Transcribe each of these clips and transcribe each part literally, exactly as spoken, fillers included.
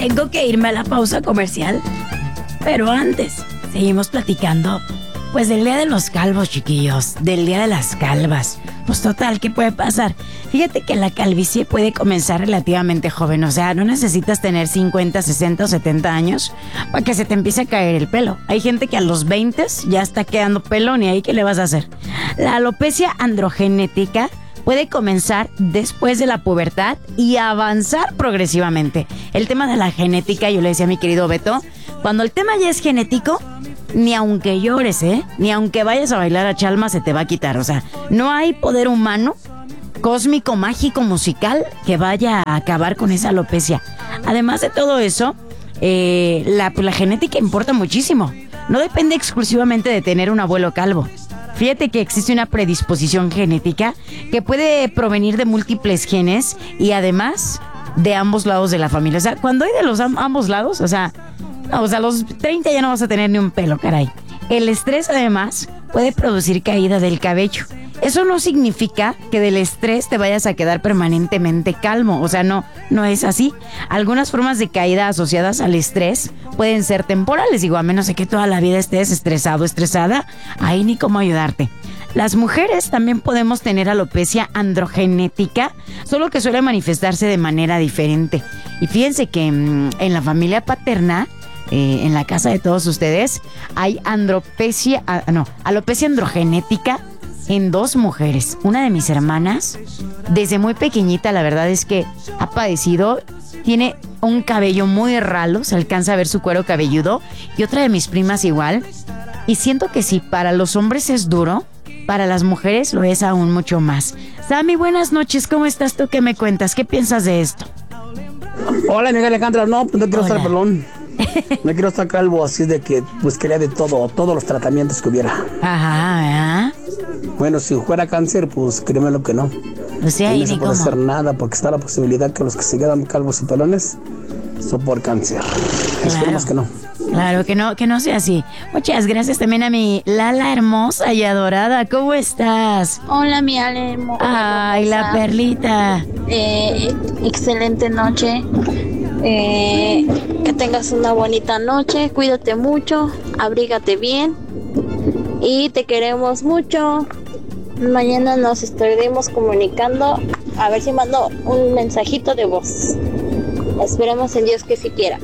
Tengo que irme a la pausa comercial. Pero antes, seguimos platicando, pues del día de los calvos, chiquillos, del día de las calvas. Pues total, ¿qué puede pasar? Fíjate que la calvicie puede comenzar relativamente joven, o sea, no necesitas tener cincuenta, sesenta o setenta años para que se te empiece a caer el pelo. Hay gente que a los veinte ya está quedando pelón y ahí ¿qué le vas a hacer? La alopecia androgenética puede comenzar después de la pubertad y avanzar progresivamente. El tema de la genética, yo le decía a mi querido Beto, cuando el tema ya es genético, ni aunque llores, ¿eh? Ni aunque vayas a bailar a Chalma se te va a quitar. O sea, no hay poder humano, cósmico, mágico, musical que vaya a acabar con esa alopecia. Además de todo eso, eh, la, la genética importa muchísimo. No depende exclusivamente de tener un abuelo calvo. Fíjate que existe una predisposición genética que puede provenir de múltiples genes y además de ambos lados de la familia. O sea, cuando hay de los am- ambos lados, o sea, no, o sea, a los treinta ya no vas a tener ni un pelo, caray. El estrés además puede producir caída del cabello. Eso no significa que del estrés te vayas a quedar permanentemente calmo, o sea, no, no es así. Algunas formas de caída asociadas al estrés pueden ser temporales, digo, a menos de que toda la vida estés estresado, estresada, ahí ni cómo ayudarte. Las mujeres también podemos tener alopecia androgenética, solo que suele manifestarse de manera diferente. Y fíjense que mmm, en la familia paterna, eh, en la casa de todos ustedes, hay andropecia, ah, no, alopecia androgenética en dos mujeres. Una de mis hermanas, desde muy pequeñita, la verdad es que ha padecido, tiene un cabello muy ralo, se alcanza a ver su cuero cabelludo, y otra de mis primas igual. Y siento que si para los hombres es duro, para las mujeres lo es aún mucho más. Sammy, buenas noches, ¿cómo estás tú? ¿Qué me cuentas? ¿Qué piensas de esto? Hola, amiga Alejandra, no, pues no quiero Hola. estar pelón. No quiero estar calvo, así de que pues quería de todo, todos los tratamientos que hubiera. Ajá, ¿eh? Bueno, si fuera cáncer, pues créeme lo que no. O sea, Ahí y no se ni puede cómo. hacer nada porque está la posibilidad que los que se quedan calvos y pelones son por cáncer. Esperemos que no. Claro, que no, que no sea así. Muchas gracias también a mi Lala hermosa y adorada. ¿Cómo estás? Hola, mi Ale. hermo- Ay, la hermosa. perlita. Eh, excelente noche. Eh, que tengas una bonita noche. Cuídate mucho. Abrígate bien. Y te queremos mucho. Mañana nos estaremos comunicando. A ver si mando un mensajito de voz. Esperemos en Dios que sí quiera.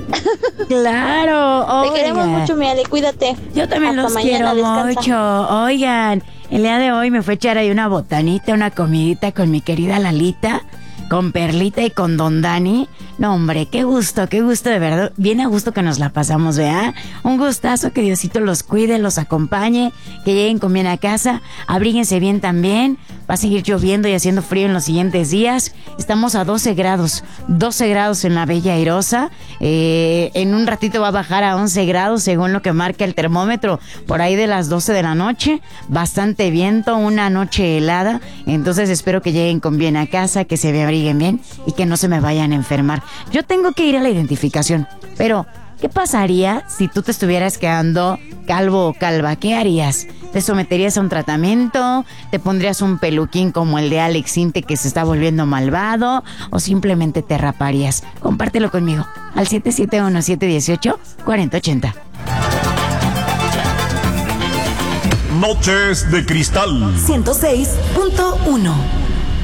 Claro, Te queremos oigan. mucho, mi Ale. Cuídate. Yo también Hasta los mañana, quiero descansa. mucho. Oigan, el día de hoy me fue a echar ahí una botanita, una comidita con mi querida Lalita, con Perlita y con Don Dani. No, hombre, qué gusto, qué gusto, de verdad. Bien a gusto que nos la pasamos, ¿verdad? Un gustazo, que Diosito los cuide, los acompañe, que lleguen con bien a casa. Abríguense bien también. Va a seguir lloviendo y haciendo frío en los siguientes días. Estamos a doce grados, doce grados en la Bella Airosa. Eh, en un ratito va a bajar a once grados según lo que marca el termómetro, por ahí de las doce de la noche. Bastante viento, una noche helada. Entonces espero que lleguen con bien a casa, que se abriguen bien y que no se me vayan a enfermar. Yo tengo que ir a la identificación, pero ¿qué pasaría si tú te estuvieras quedando calvo o calva? ¿Qué harías? ¿Te someterías a un tratamiento? ¿Te pondrías un peluquín como el de Alex Sinte que se está volviendo malvado? ¿O simplemente te raparías? Compártelo conmigo al siete siete uno, siete uno ocho, cuatro cero ocho cero. Noches de Cristal. ciento seis punto uno